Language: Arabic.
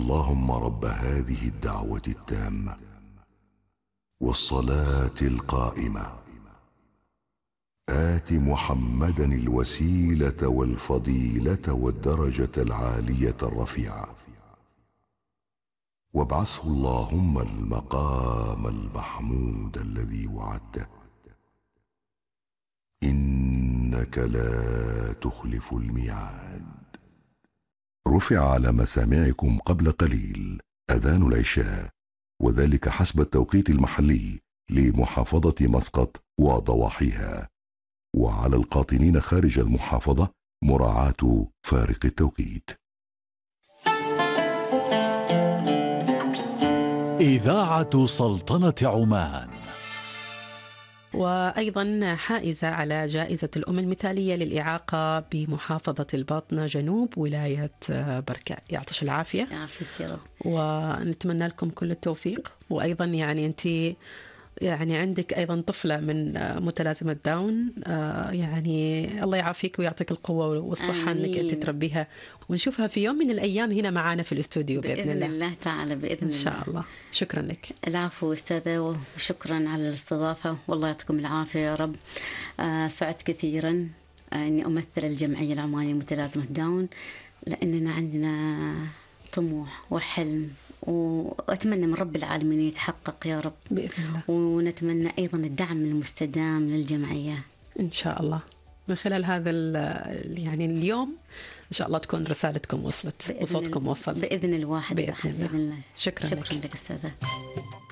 اللهم رب هذه الدعوة التامة والصلاة القائمة آت محمدا الوسيلة والفضيلة والدرجة العالية الرفيعة وابعثه اللهم المقام المحمود الذي وعدته إنك لا تخلف الميعاد. رفع على مسامعكم قبل قليل أذان العشاء، وذلك حسب التوقيت المحلي لمحافظة مسقط وضواحيها، وعلى القاطنين خارج المحافظة مراعاة فارق التوقيت. إذاعة سلطنة عمان. وأيضا حائزة على جائزة الأم المثالية للإعاقة بمحافظة الباطنة جنوب ولاية بركة. يعطيش العافية. يعافيك يا رب. ونتمنى لكم كل التوفيق. وأيضا يعني أنت يعني عندك أيضا طفلة من متلازمة داون، يعني الله يعافيك ويعطيك القوة والصحة أنك أنت تربيها ونشوفها في يوم من الأيام هنا معانا في الاستوديو بإذن الله. بإذن الله تعالى، بإذن الله إن شاء الله. شكرا لك. العفو أستاذة، وشكرا على الاستضافة، والله يعطيكم العافية يا رب. سعدت كثيرا أني أمثل الجمعية العمانية لمتلازمة داون، لأننا عندنا طموح وحلم، وأتمنى من رب العالمين يتحقق يا رب بإذن الله. ونتمنى أيضا الدعم المستدام للجمعية إن شاء الله. من خلال هذا يعني اليوم إن شاء الله تكون رسالتكم وصلت وصوتكم وصل بإذن الواحد بإذن الله. بإذن الله. شكرا لك أستاذة.